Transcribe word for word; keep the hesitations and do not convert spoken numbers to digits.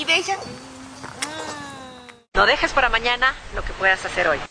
¿Y de ella? No dejes para mañana lo que puedas hacer hoy.